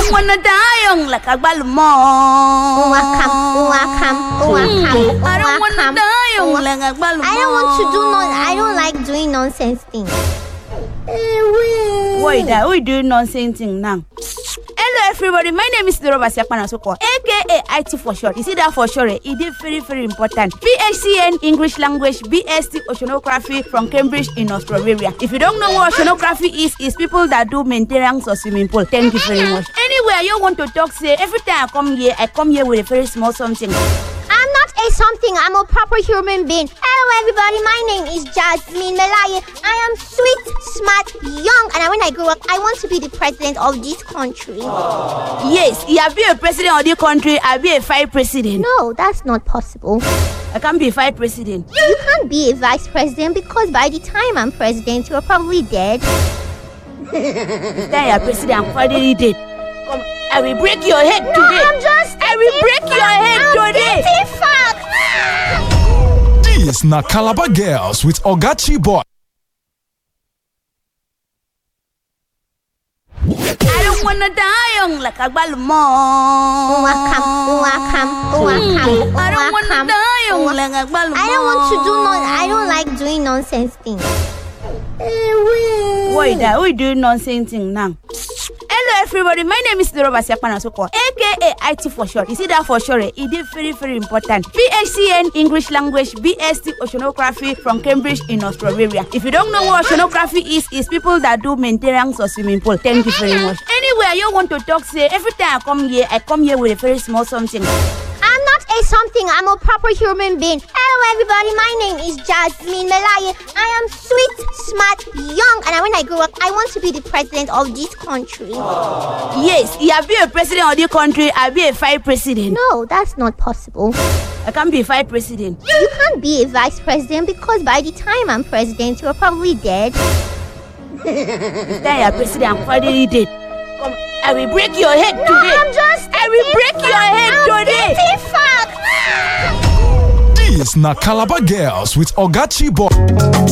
don't wanna die young like a balmo. I don't wanna die young like a balmo. I don't like doing nonsense things. Why that? We do nonsense thing now. Hello everybody, my name is Doroba Siakpanasoko, aka IT for short. You see that for sure? It is very, very important. PhD in English language, BSc Oceanography from Cambridge in Australia. If you don't know what oceanography is people that do maintenance or swimming pool. Thank you very much. Anyway, you want to talk, say every time I come here with a very small something. I'm not a something, I'm a proper human being. Hello everybody, my name is Jasmine Melaye. I am sweet, smart, young, and when I grow up, I want to be the president of this country. Yes, you have been a president of this country, I'll be a vice president. No, that's not possible. I can't be a vice president. You can't be a vice president because by the time I'm president, you're probably dead. Then you're president, I'm already dead. Come, I will break your head today. I will break your head today. This na Calabar Girls with Ogachi Boy. I don't wanna die young like a balmo. I don't wanna die young like a balmo. I don't like doing nonsense things. Why that? We do nonsense thing now. Hello everybody, my name is Doroba Siakpanasoko, aka IT for short. You see that for sure? It is very, very important. PhD in English language, BSc Oceanography from Cambridge in Australia. If you don't know what oceanography is people that do maintenance or swimming pool. Thank you very much. Anyway, you want to talk, say every time I come here with a very small something. I'm not a something, I'm a proper human being. Hello everybody, my name is Jasmine Melaye. I am sweet, smart, young, and when I grow up, I want to be the president of this country. Yes, you have been a president of this country, I'll be a vice president. No, that's not possible. I can't be a vice president. You can't be a vice president because by the time I'm president, you're probably dead. Then you're president, I'm already dead. Come, I will break your head today. I will break your head today. This na Calabar Girls with Ogachi Boy.